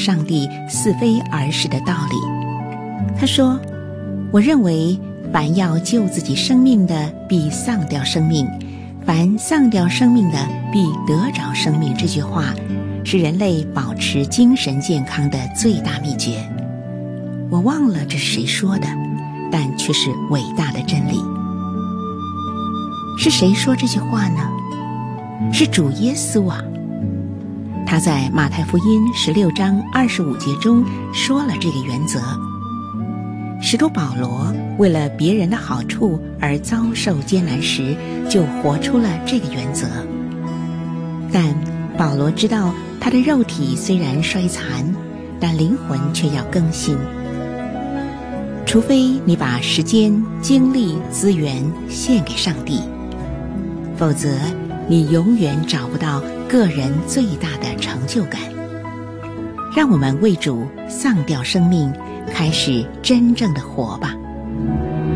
上帝似非而是的道理。他说，我认为凡要救自己生命的必丧掉生命，凡丧掉生命的必得着生命，这句话是人类保持精神健康的最大秘诀。我忘了这是谁说的，但却是伟大的真理。是谁说这句话呢？是主耶稣啊！他在马太福音16章25节中说了这个原则。使徒保罗为了别人的好处而遭受艰难时，就活出了这个原则。但保罗知道，他的肉体虽然衰残，但灵魂却要更新。除非你把时间、精力、资源献给上帝，否则你永远找不到个人最大的成就感。让我们为主丧掉生命，开始真正的活吧。